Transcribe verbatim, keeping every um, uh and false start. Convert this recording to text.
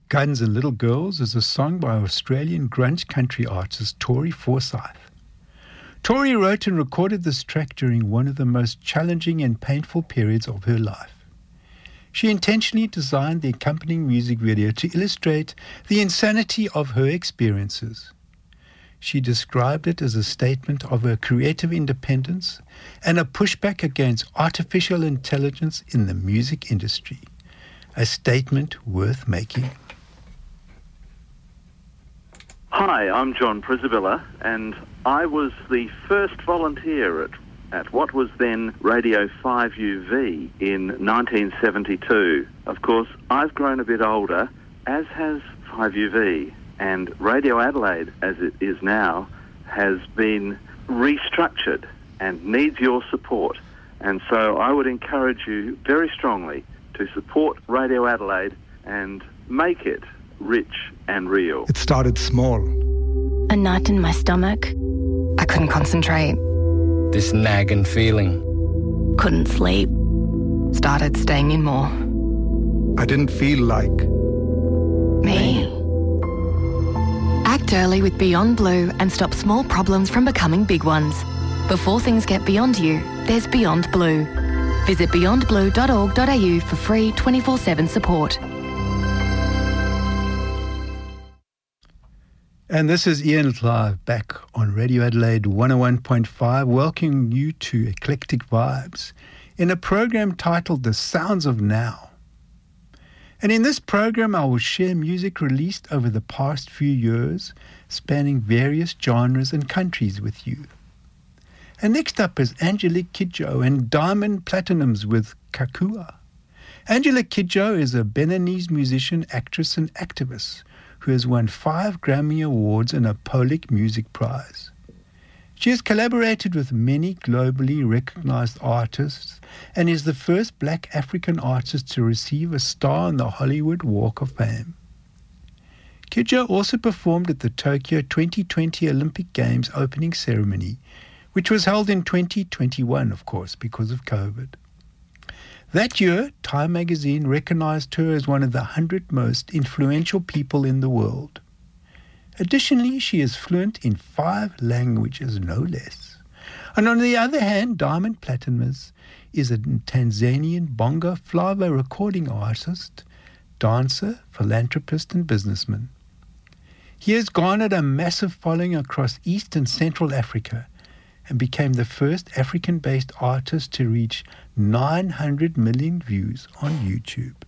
Guns and Little Girls is a song by Australian grunge country artist Tori Forsyth. Tori wrote and recorded this track during one of the most challenging and painful periods of her life. She intentionally designed the accompanying music video to illustrate the insanity of her experiences. She described it as a statement of her creative independence and a pushback against artificial intelligence in the music industry. A statement worth making. Hi, I'm John Prisabilla, and I was the first volunteer at, at what was then Radio five U V in nineteen seventy-two. Of course, I've grown a bit older, as has five U V, and Radio Adelaide, as it is now, has been restructured and needs your support. And so I would encourage you very strongly to support Radio Adelaide and make it rich and real. It started small. A knot in my stomach. I couldn't concentrate. This nagging feeling. Couldn't sleep. Started staying in more. I didn't feel like... Me. Act early with Beyond Blue and stop small problems from becoming big ones. Before things get beyond you, there's Beyond Blue. Visit beyond blue dot org dot a u for free twenty-four seven support. And this is Ian Clive back on Radio Adelaide one oh one point five, welcoming you to Eclectic Vibes in a program titled The Sounds of Now. And in this program, I will share music released over the past few years, spanning various genres and countries with you. And next up is Angelique Kidjo and Diamond Platinums with Kakua. Angelique Kidjo is a Beninese musician, actress and activist who has won five Grammy Awards and a Polic Music Prize. She has collaborated with many globally recognized artists and is the first black African artist to receive a star on the Hollywood Walk of Fame. Kidjo also performed at the Tokyo twenty twenty Olympic Games opening ceremony, which was held in twenty twenty-one, of course, because of COVID. That year, Time magazine recognized her as one of the one hundred most influential people in the world. Additionally, she is fluent in five languages, no less. And on the other hand, Diamond Platinums is a Tanzanian bongo flava recording artist, dancer, philanthropist and businessman. He has garnered a massive following across East and Central Africa and became the first African-based artist to reach nine hundred million views on YouTube.